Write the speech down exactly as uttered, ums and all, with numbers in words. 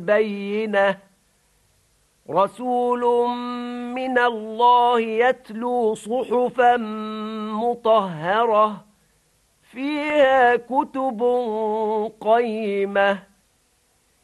بينة رسول من الله يتلو صحفا مطهرة فيها كتب قيمة